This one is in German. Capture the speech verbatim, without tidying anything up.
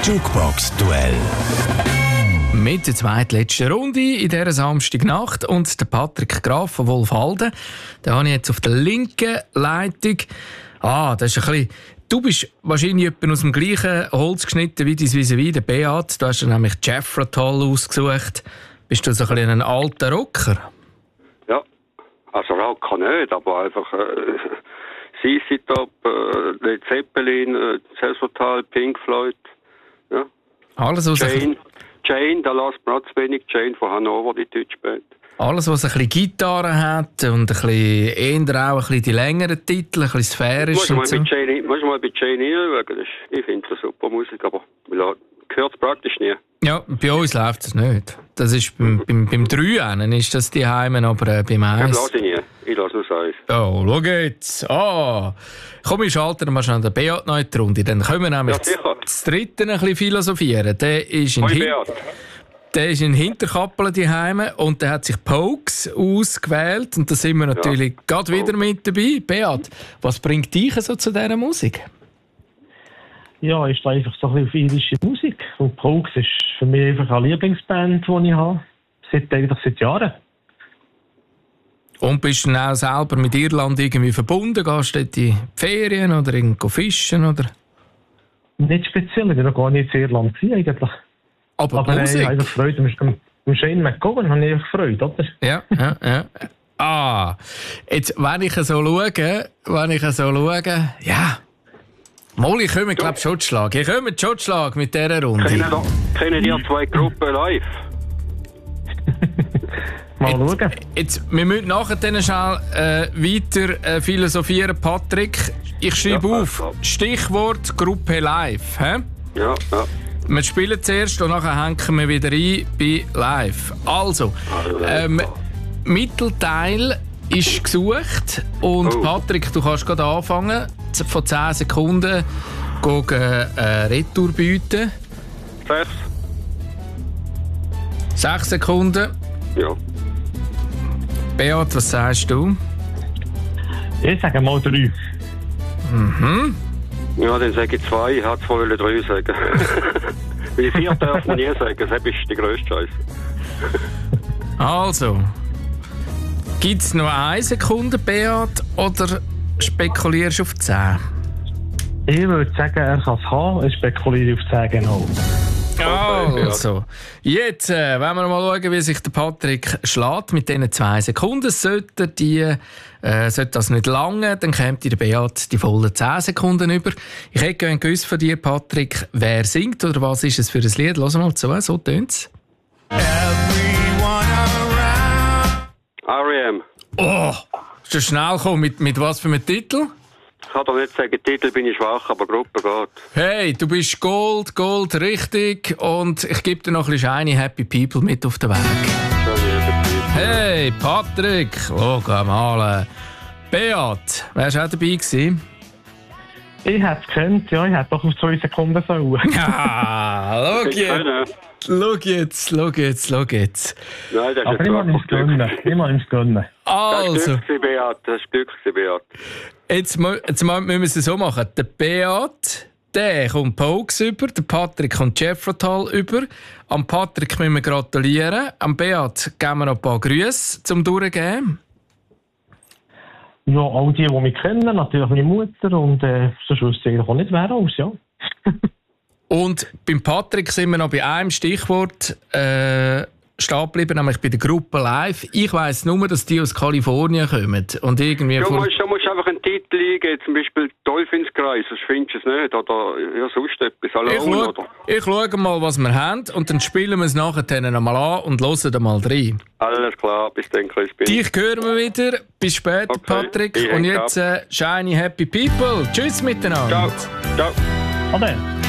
Jukebox-Duell. Mit der zweitletzten Runde in dieser Samstagnacht und der Patrick Graf von Wolfhalden. Den habe ich jetzt auf der linken Leitung. Ah, das ist ein bisschen... Du bist wahrscheinlich jemand aus dem gleichen Holz geschnitten wie dein Vis-à-vis, der Beat. Du hast dir nämlich Jethro Tull ausgesucht. Bist du so ein bisschen ein alter Rocker? Ja, also Rocker nicht, aber einfach äh, C C Top, äh, Led Zeppelin, äh, Jethro Tull, Pink Floyd. Ja. Alles, was Jane, Jane, da lässt man auch zu wenig. Jane von Hannover, die deutsche Band. Alles, was ein bisschen Gitarre hat und ein bisschen, eher auch ein bisschen die längeren Titel, ein bisschen sphärisch. Du musst mal, so. bei Jane, musst mal bei Jane hinschauen. Ich finde das super Musik, aber man hört es praktisch nie. Ja, bei uns läuft es nicht. Das ist beim, beim, beim drei ist das die Heimen, aber äh, beim eins... Ich lasse ich nie. Ich lasse nur eins. Oh, schau jetzt. Ah. Komm, ich schalte mal schnell den Beat noch in die Runde. Dann können wir nämlich Ja, sicher. das dritte ein bisschen philosophieren. Der ist in, Hoi, Hin- Beat. der ist in Hinterkappelen die Heime und der hat sich Pokes ausgewählt. Und da sind wir natürlich ja. gerade wieder mit dabei. Beat, was bringt dich so zu dieser Musik? Ja, ist einfach so ein bisschen auf irische Musik. Und Pokes ist für mich einfach eine Lieblingsband, die ich habe. Seit, eigentlich seit Jahren. Und bist du dann auch selber mit Irland irgendwie verbunden? Gehst du dort in die Ferien oder irgendwo fischen? Oder? Nicht speziell, ich war noch gar nicht in Irland gewesen, eigentlich. Aber, Aber äh, ich Musik? habe einfach Freude. Am, am Shane McGowan habe ich einfach Freude, oder? Ja, ja, ja. Ah, jetzt, wenn ich so schaue, wenn ich so schaue, ja... Molly, ich komme, glaube ich, Schottschlag. Ich komme Schottschlag mit dieser Runde. Kennen, da, kennen die zwei Gruppen live? Mal schauen. Jetzt, jetzt, wir müssen nachher dann schnell äh, weiter äh, philosophieren, Patrick. Ich schreibe Ja, auf, also. Stichwort Gruppe live. He? Ja, ja. Wir spielen zuerst und nachher hängen wir wieder ein bei live. Also, ähm, Mittelteil ist gesucht und Oh. Patrick, du kannst gerade anfangen. Z- Von zehn Sekunden gegen äh, Retour bieten. Sechs? sechs Sekunden. Ja. Beat, was sagst du? Ich sage mal drei. Mhm. Ja, dann sage ich zwei. Ich hätte vorher drei sagen. Weil vier darf man nie sagen. Das ist die grösste Scheiße. Also, gibt es noch eine Sekunde, Beat, oder spekulierst du auf zehn? Ich würde sagen, er kann es haben. Ich spekuliere auf zehn genau. Also, jetzt äh, wollen wir mal schauen, wie sich der Patrick schlägt mit diesen zwei Sekunden. Sollte, die, äh, sollte das nicht lange, dann kommt der Beat die vollen zehn Sekunden über. Ich hätte gerne gewusst von dir, Patrick, wer singt oder was ist es für ein Lied? Lass mal zu, so tönt es. R E M. Oh, ist das schnell gekommen. Mit, mit was für einem Titel? Ich kann doch nicht sagen, Titel bin ich schwach, aber Gruppe geht. Hey, du bist Gold, Gold, richtig. Und ich gebe dir noch ein bisschen Shiny Happy People mit auf den Weg. Hey, Patrick, schau mal. Beat, wärst du auch dabei gewesen? Ich hätte es gekannt, ja. Ich hätte doch auf zwei Sekunden sollen. Ah, schau jetzt. Schau jetzt, schau jetzt, schau jetzt. Nein, das ist Aber jetzt ich muss einfach es gönnen. Ich muss es gönnen. Das Also, war Glück, Beat. Das war Glück, Beat. jetzt, mu- jetzt mu- müssen wir es so machen. Der Beat, der kommt Pokes über, der Patrick kommt Jethro Tull über. Am Patrick müssen wir gratulieren. Am Beat geben wir noch ein paar Grüße zum Durchgeben. Ja, all die, die mich kennen, natürlich meine Mutter und äh, sonst wüsste ich eigentlich auch nicht, wer aus, ja. Und beim Patrick sind wir noch bei einem Stichwort äh, stehen geblieben, nämlich bei der Gruppe Live. Ich weiss nur, dass die aus Kalifornien kommen. Und irgendwie Du vor- musst, du musst einfach einen Titel eingeben, zum Beispiel Teufelskreis, sonst findest du es nicht. Oder ja, sonst etwas. ich Alone, schaue oder? ich schau mal, was wir haben, und dann spielen wir es nachher nochmal an und hören mal rein. Alles klar, bis dann, Crispin. Dich hören wir wieder. Bis später, Okay, Patrick. ich Und häng jetzt äh, Shiny Happy People. Tschüss miteinander. Ciao. Ciao. Ade.